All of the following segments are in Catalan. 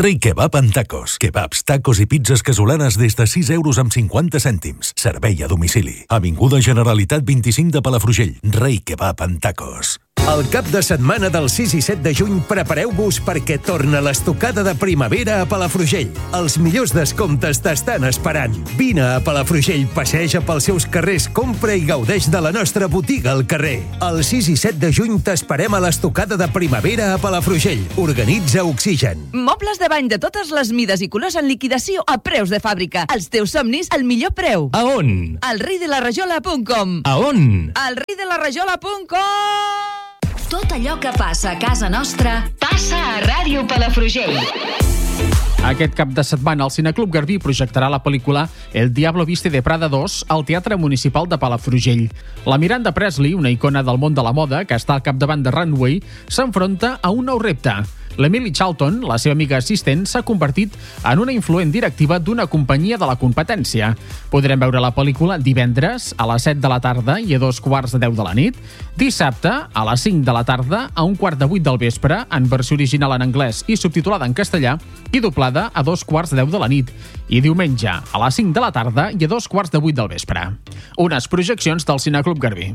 Rei Kebab en tacos. Kebabs, tacos i pizzas casolanes des de 6 euros amb 50 cèntims. Servei a domicili. Avinguda Generalitat 25 de Palafrugell. Rei Kebab en tacos. El cap de setmana del 6 i 7 de juny prepareu-vos perquè torna l'estocada de primavera a Palafrugell. Els millors descomptes t'estan esperant. Vine a Palafrugell, passeja pels seus carrers, compra i gaudeix de la nostra botiga al carrer. El 6 i 7 de juny t'esperem a l'estocada de primavera a Palafrugell. Organitza Oxigen. Mobles de bany de totes les mides i colors en liquidació a preus de fàbrica. Els teus somnis al millor preu. A on? Al reidelarejola.com. A on? Al reidelarejola.com. Tot allò que passa a casa nostra passa a Ràdio Palafrugell. Aquest cap de setmana el Cineclub Garbí projectarà la pel·lícula El Diablo Viste de Prada 2 al Teatre Municipal de Palafrugell. La Miranda Presley, una icona del món de la moda que està al capdavant de Runway, s'enfronta a un nou repte. L'Emily Charlton, la seva amiga assistent, s'ha convertit en una influent directiva d'una companyia de la competència. Podrem veure la pel·lícula divendres a les 7 de la tarda i a 2:15 de la nit, dissabte a les 5 de la tarda a 7:45 del vespre, en versió original en anglès i subtitulada en castellà, i doblada a 2:10 de la nit, i diumenge a les 5 de la tarda i a 2:15 del vespre. Unes projeccions del Cineclub Garbí.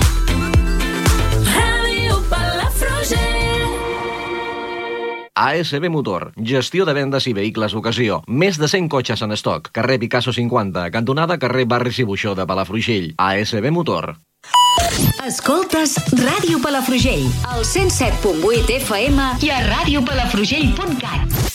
ASB Motor, gestió de vendes i vehicles d'ocasió. Més de 100 cotxes en estoc. Carrer Picasso 50, cantonada carrer Barris i Buixó de Palafrugell. ASB Motor. Escoltes Ràdio Palafrugell, al 107.8 FM i a radiopalafrugell.cat.